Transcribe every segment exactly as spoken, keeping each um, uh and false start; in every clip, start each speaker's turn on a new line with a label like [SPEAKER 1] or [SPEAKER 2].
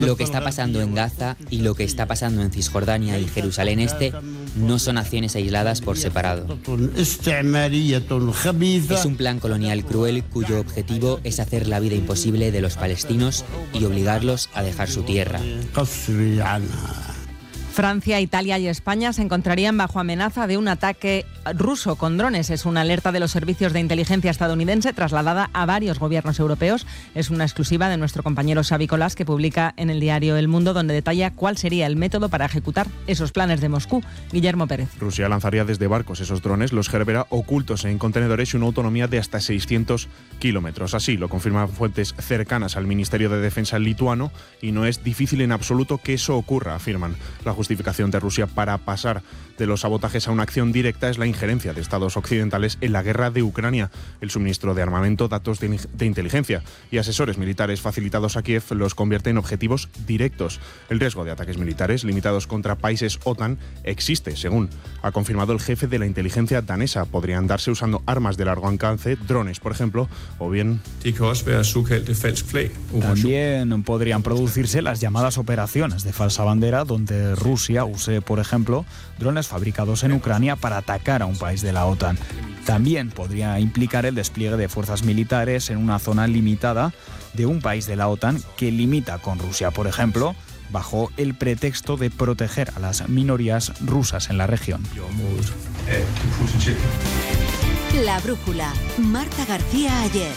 [SPEAKER 1] Lo que está pasando en Gaza y lo que está pasando en Cisjordania y Jerusalén Este no son acciones aisladas por separado. Es un plan colonial cruel cuyo objetivo es hacer la vida imposible de los palestinos y obligarlos a dejar su tierra.
[SPEAKER 2] Francia, Italia y España se encontrarían bajo amenaza de un ataque ruso con drones. Es una alerta de los servicios de inteligencia estadounidense trasladada a varios gobiernos europeos. Es una exclusiva de nuestro compañero Xavi Colás, que publica en el diario El Mundo, donde detalla cuál sería el método para ejecutar esos planes de Moscú. Guillermo Pérez.
[SPEAKER 3] Rusia lanzaría desde barcos esos drones, los Gerbera, ocultos en contenedores y una autonomía de hasta seiscientos kilómetros. Así lo confirman fuentes cercanas al Ministerio de Defensa lituano y no es difícil en absoluto que eso ocurra, afirman. La justificación de Rusia para pasar de los sabotajes a una acción directa es la injerencia de estados occidentales en la guerra de Ucrania, el suministro de armamento, datos de, de inteligencia y asesores militares facilitados a Kiev los convierte en objetivos directos. El riesgo de ataques militares limitados contra países OTAN existe, según ha confirmado el jefe de la inteligencia danesa. Podrían darse usando armas de largo alcance, drones, por ejemplo, o bien...
[SPEAKER 4] También podrían producirse las llamadas operaciones de falsa bandera, donde Rusia use, por ejemplo, drones fabricados en Ucrania para atacar a un país de la OTAN. También podría implicar el despliegue de fuerzas militares en una zona limitada de un país de la OTAN que limita con Rusia, por ejemplo, bajo el pretexto de proteger a las minorías rusas en la región.
[SPEAKER 5] La brújula. Marta García Ayer.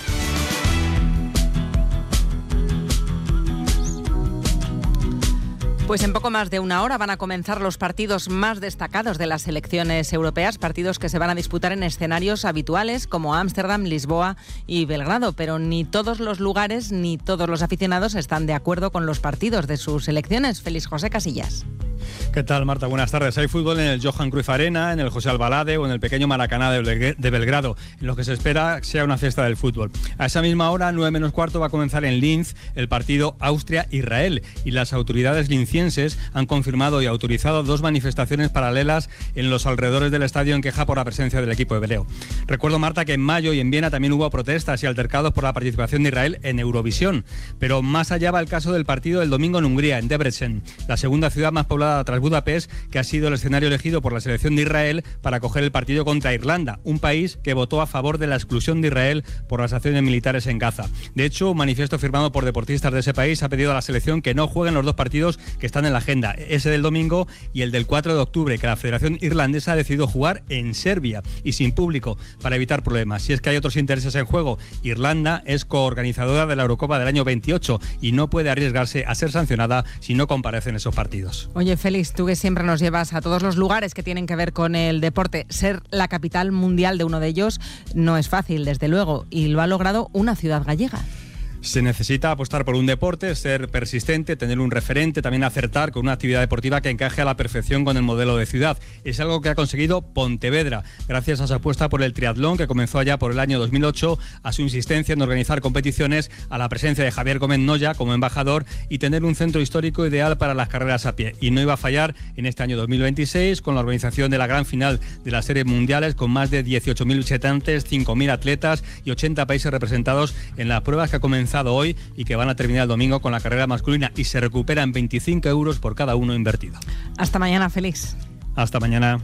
[SPEAKER 2] Pues en poco más de una hora van a comenzar los partidos más destacados de las elecciones europeas, partidos que se van a disputar en escenarios habituales como Ámsterdam, Lisboa y Belgrado, pero ni todos los lugares ni todos los aficionados están de acuerdo con los partidos de sus elecciones. Félix José Casillas.
[SPEAKER 6] ¿Qué tal, Marta? Buenas tardes. Hay fútbol en el Johan Cruyff Arena, en el José Albalade o en el pequeño Maracaná de Belgrado, en lo que se espera sea una fiesta del fútbol. A esa misma hora, nueve menos cuarto, va a comenzar en Linz el partido Austria-Israel y las autoridades lincienses han confirmado y autorizado dos manifestaciones paralelas en los alrededores del estadio en queja por la presencia del equipo hebreo. Recuerdo, Marta, que en mayo y en Viena también hubo protestas y altercados por la participación de Israel en Eurovisión, pero más allá va el caso del partido del domingo en Hungría, en Debrecen, la segunda ciudad más poblada tras Budapest, que ha sido el escenario elegido por la selección de Israel para acoger el partido contra Irlanda, un país que votó a favor de la exclusión de Israel por las acciones militares en Gaza. De hecho, un manifiesto firmado por deportistas de ese país ha pedido a la selección que no jueguen los dos partidos que están en la agenda, ese del domingo y el del cuatro de octubre, que la Federación Irlandesa ha decidido jugar en Serbia y sin público para evitar problemas. Si es que hay otros intereses en juego, Irlanda es coorganizadora de la Eurocopa del año veintiocho y no puede arriesgarse a ser sancionada si no comparece en esos partidos.
[SPEAKER 2] Oye, Félix, tú que siempre nos llevas a todos los lugares que tienen que ver con el deporte, ser la capital mundial de uno de ellos no es fácil, desde luego, y lo ha logrado una ciudad gallega.
[SPEAKER 6] Se necesita apostar por un deporte, ser persistente, tener un referente, también acertar con una actividad deportiva que encaje a la perfección con el modelo de ciudad. Es algo que ha conseguido Pontevedra, gracias a su apuesta por el triatlón, que comenzó allá por el año dos mil ocho, a su insistencia en organizar competiciones, a la presencia de Javier Gómez Noya como embajador y tener un centro histórico ideal para las carreras a pie. Y no iba a fallar en este año dos mil veintiséis, con la organización de la gran final de las series mundiales, con más de dieciocho mil visitantes, cinco mil atletas y ochenta países representados en las pruebas que ha comenzado hoy y que van a terminar el domingo con la carrera masculina, y se recuperan veinticinco euros por cada uno invertido.
[SPEAKER 2] Hasta mañana, Félix.
[SPEAKER 6] Hasta mañana.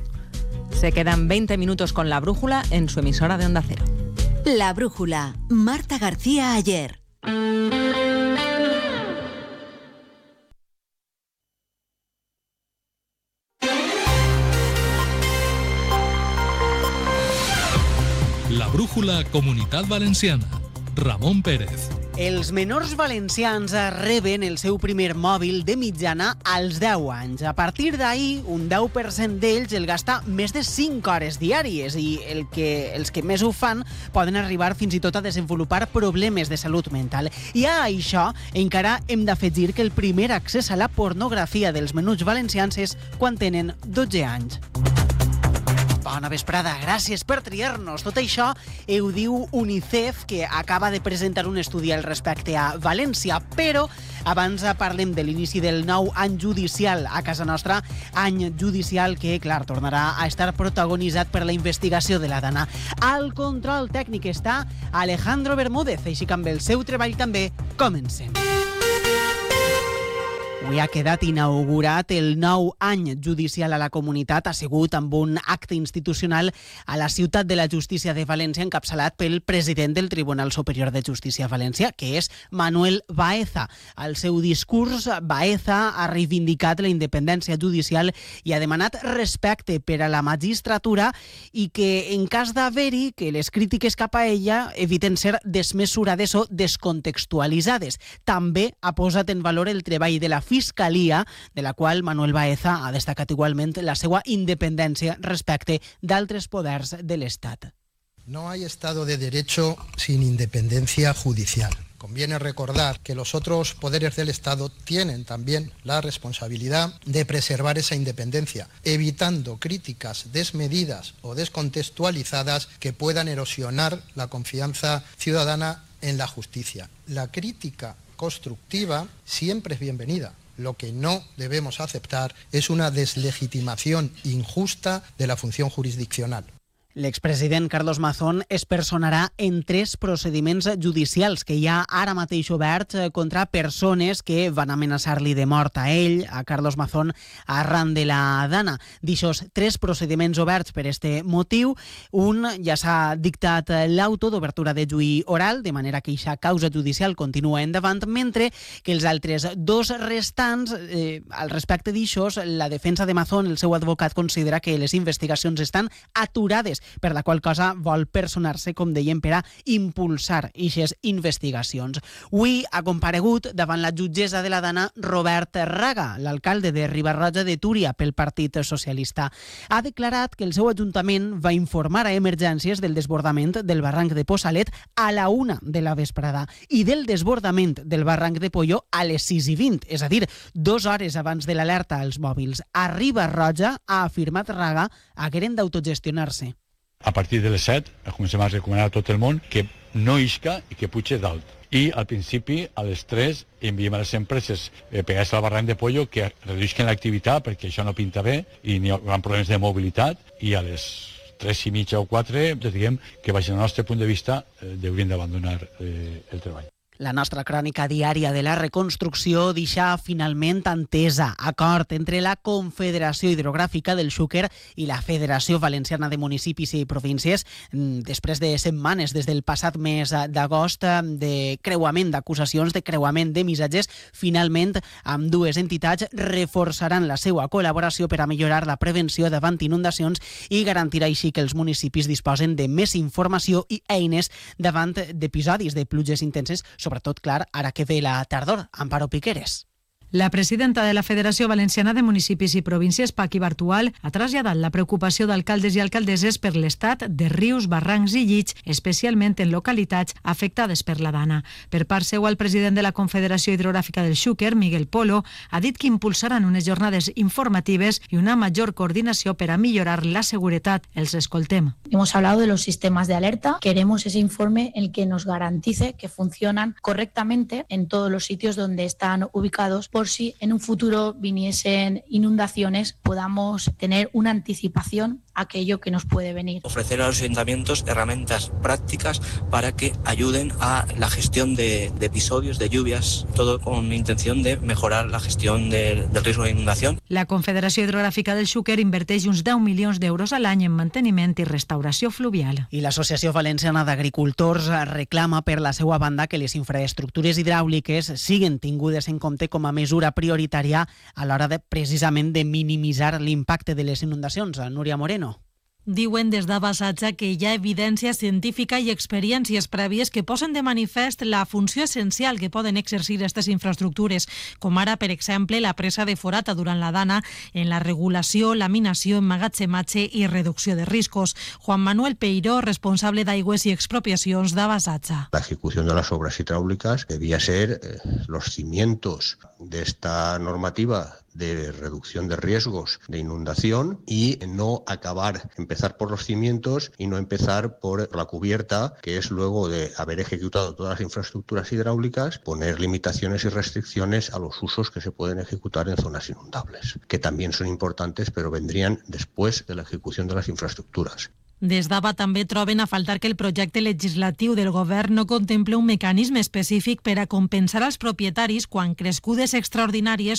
[SPEAKER 2] Se quedan veinte minutos con La Brújula en su emisora de Onda Cero.
[SPEAKER 5] La Brújula. Marta García Ayer.
[SPEAKER 7] La Brújula Comunitat Valenciana. Ramon Pérez.
[SPEAKER 8] Els menors valencians reben el seu primer mòbil de mitjana als deu anys. A partir d'ahir, un deu per cent d'ells el gasta més de cinc hores diàries i el que, els que més ho fan poden arribar fins i tot a desenvolupar problemes de salut mental. I a això encara hem d'afegir que el primer accés a la pornografia dels menuts valencians és quan tenen dotze anys. Bona vesprada, gràcies per triar-nos. Tot això ho diu UNICEF, que acaba de presentar un estudi al respecte a València, però abans parlem de l'inici del nou any judicial a casa nostra, any judicial que, clar, tornarà a estar protagonitzat per la investigació de la Dana. Al control tècnic està Alejandro Bermúdez, així que amb el seu treball també comencem. Avui ha quedat inaugurat el nou any judicial a la comunitat, assegut amb un acte institucional a la Ciutat de la Justícia de València, encapçalat pel president del Tribunal Superior de Justícia a València, que és Manuel Baeza. Al seu discurs, Baeza ha reivindicat la independència judicial i ha demanat respecte per a la magistratura i que, en cas d'haver-hi, que les crítiques cap a ella eviten ser desmesurades o descontextualitzades. També ha posat en valor el treball de la Fiscalia, de la qual Manuel Baeza ha destacat igualment la seva independència respecte d'altres poders de l'Estat.
[SPEAKER 9] No hay Estado de Derecho sin independencia judicial. Conviene recordar que los otros poderes del Estado tienen también la responsabilidad de preservar esa independencia, evitando críticas desmedidas o descontextualizadas que puedan erosionar la confianza ciudadana en la justicia. La crítica constructiva siempre es bienvenida. Lo que no debemos aceptar es una deslegitimación injusta de la función jurisdiccional.
[SPEAKER 8] L'expresident Carlos Mazón es personarà en tres procediments judicials que hi ha ara mateix oberts contra persones que van amenaçar-li de mort a ell, a Carlos Mazón, arran de la dana. D'aixòs tres procediments oberts per este motiu, un ja s'ha dictat l'auto d'obertura de juí oral, de manera que aquesta causa judicial continua endavant, mentre que els altres dos restants, eh, al respecte d'aixòs, la defensa de Mazón, el seu advocat, considera que les investigacions estan aturades, per la qual cosa vol personar-se, com dèiem, per a impulsar aquestes investigacions. Avui ha comparegut davant la jutgessa de la Dana Robert Raga, l'alcalde de Riba-roja de Túria pel Partit Socialista. Ha declarat que el seu ajuntament va informar a Emergències del desbordament del barranc de Possalet a la una de la vesprada i del desbordament del barranc de Polló a les sis i vint, és a dir, dues hores abans de l'alerta als mòbils. A Riba-roja, ha afirmat Raga, hagueren d'autogestionar-se.
[SPEAKER 10] A partir de les set comencem a recomanar a tot el món que no isca i que puige dalt. I al principi, a les tres, enviem a les empreses eh, pegades al barranc de Pollo que reduïsquen l'activitat perquè això no pinta bé i n'hi ha problemes de mobilitat, i a les tres i mitja o quatre, diguem que, baix al nostre punt de vista, eh, haurien d'abandonar eh, el treball.
[SPEAKER 8] La nostra crònica diària de la reconstrucció deixa finalment entesa acord entre la Confederació Hidrogràfica del Xúquer i la Federació Valenciana de Municipis i Províncies després de setmanes, des del passat mes d'agost, de creuament d'acusacions, de creuament de missatges. Finalment, amb dues entitats reforçaran la seva col·laboració per a millorar la prevenció davant inundacions i garantir així que els municipis disposen de més informació i eines davant d'episodis de pluges intenses, sobretot, clar, ara que ve la tardor. Amparo Piqueres.
[SPEAKER 11] La presidenta de la Federació Valenciana de Municipis i Províncies, Paqui Bartual, ha traslladat la preocupació d'alcaldes i alcaldesses per l'estat de rius, barrancs i llits, especialment en localitats afectades per la dana. Per part seu, el president de la Confederació Hidrogràfica del Xúquer, Miguel Polo, ha dit que impulsaran unes jornades informatives i una major coordinació per a millorar la seguretat. Els escoltem.
[SPEAKER 12] Hemos hablado de los sistemas de alerta. Queremos ese informe en el que nos garantice que funcionan correctamente en todos los sitios donde están ubicados, por si en un futuro viniesen inundaciones podamos tener una anticipación a aquello que nos puede venir.
[SPEAKER 13] Ofrecer a los ayuntamientos herramientas prácticas para que ayuden a la gestión de, de episodios de lluvias, todo con intención de mejorar la gestión de, del riesgo de inundación.
[SPEAKER 11] La Confederació Hidrogràfica del Xúquer inverteix uns deu milions d'euros a l'any en manteniment i restauració fluvial.
[SPEAKER 8] I l'Associació Valenciana d'Agricultors reclama per la seva banda que les infraestructures hidràuliques siguin tingudes en compte com a mesura prioritària a l'hora de, precisament, de minimitzar l'impacte de les inundacions. Núria Moreno.
[SPEAKER 14] Diuen des de Basatge que hi ha evidència científica i experiències prèvies que posen de manifest la funció essencial que poden exercir aquestes infraestructures, com ara, per exemple, la presa de forata durant la dana en la regulació, laminació, emmagatzematge i reducció de riscos. Juan Manuel Peiró, responsable d'aigües i expropiacions de Basatge.
[SPEAKER 15] La ejecución de las obras hidráulicas debía ser eh, los cimientos de esta normativa de reducción de riesgos de inundación y no acabar, empezar por los cimientos y no empezar por la cubierta, que es luego de haber ejecutado todas las infraestructuras hidráulicas, poner limitaciones y restricciones a los usos que se pueden ejecutar en zonas inundables, que también son importantes, pero vendrían después de la ejecución de las infraestructuras.
[SPEAKER 14] Des d'A B A també troben a faltar que el projecte legislatiu del govern no contempla un mecanisme específic per a compensar als propietaris quan crescudes extraordinàries